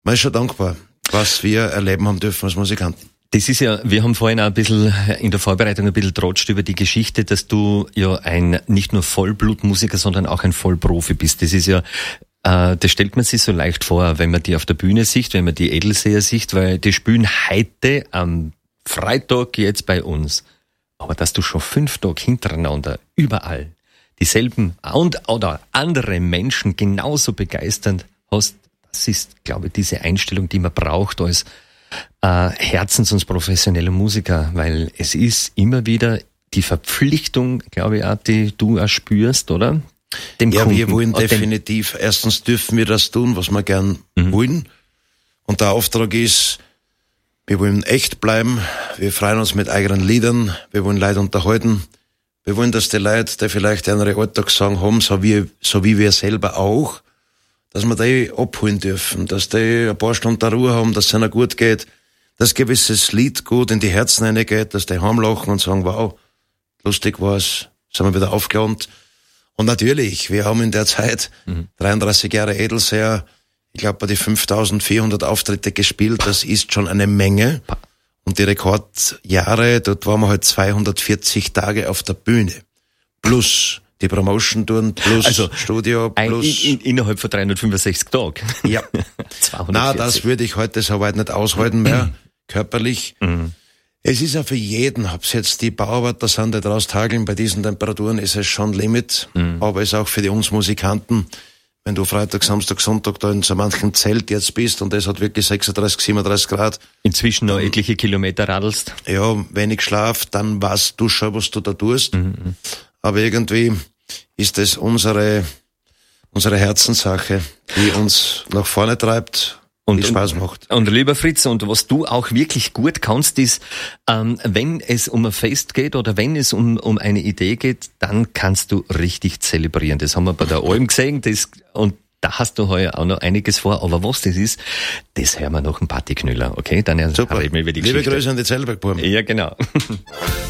Man ist schon dankbar, was wir erleben haben dürfen als Musikanten. Das ist ja, wir haben vorhin auch ein bisschen in der Vorbereitung ein bisschen trotscht über die Geschichte, dass du ja nicht nur Vollblutmusiker, sondern auch ein Vollprofi bist. Das ist ja, das stellt man sich so leicht vor, wenn man die auf der Bühne sieht, wenn man die Edelseher sieht, weil die spielen heute am Freitag jetzt bei uns. Aber dass du schon 5 Tage hintereinander überall dieselben oder andere Menschen genauso begeisternd hast, das ist, glaube ich, diese Einstellung, die man braucht als Herzens- und professioneller Musiker, weil es ist immer wieder die Verpflichtung, glaube ich auch, die du auch spürst, oder? Dem ja, Kunden. wir wollen definitiv, erstens dürfen wir das tun, was wir gern wollen. Und der Auftrag ist, wir wollen echt bleiben, wir freuen uns mit eigenen Liedern, wir wollen Leute unterhalten, wir wollen, dass die Leute, die vielleicht andere Alltagssang haben, so wie wir selber auch, dass wir die abholen dürfen, dass die ein paar Stunden Ruhe haben, dass es ihnen gut geht, dass ein gewisses Lied gut in die Herzen reingeht, dass die heimlachen und sagen, wow, lustig war's, sind wir wieder aufgeladen. Und natürlich, wir haben in der Zeit 33 Jahre Edelseher, ich glaube bei die 5400 Auftritte gespielt, das ist schon eine Menge. Und die Rekordjahre, dort waren wir halt 240 Tage auf der Bühne. Plus die Promotion-Touren, plus also Studio, plus... Innerhalb von 365 Tagen. Ja. 240. Nein, das würde ich heute so weit nicht aushalten mehr, körperlich. Es ist ja für jeden, ob's jetzt die Bauarbeiter sind, die draus tageln, bei diesen Temperaturen ist es schon Limit, aber es ist auch für die uns Musikanten, wenn du Freitag, Samstag, Sonntag da in so manchem Zelt jetzt bist und es hat wirklich 36, 37 Grad. Inzwischen noch etliche Kilometer radelst. Ja, wenig Schlaf, dann weißt du schon, was du da tust. Aber irgendwie ist das unsere Herzenssache, die uns nach vorne treibt und die Spaß macht. Und lieber Fritz, und was du auch wirklich gut kannst, ist, wenn es um ein Fest geht oder wenn es um eine Idee geht, dann kannst du richtig zelebrieren. Das haben wir bei der Alm gesehen, und da hast du heuer auch noch einiges vor, aber was das ist, das hören wir nach dem Partyknüller, okay? Dann super. Reden wir über die Geschichte. Liebe Grüße an die Zellbergbuben. Ja, genau.